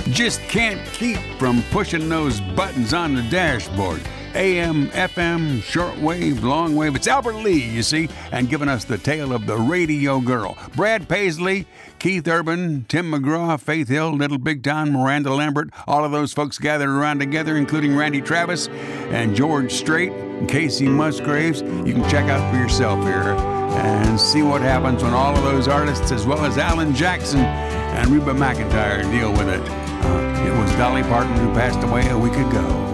just can't keep from pushing those buttons on the dashboard. AM, FM, shortwave, longwave. It's Albert Lee, you see, and giving us the tale of the radio girl. Brad Paisley, Keith Urban, Tim McGraw, Faith Hill, Little Big Town, Miranda Lambert, all of those folks gathered around together, including Randy Travis and George Strait and Casey Musgraves. You can check out for yourself here and see what happens when all of those artists, as well as Alan Jackson and Reba McEntire, deal with it. It was Dolly Parton who passed away a week ago.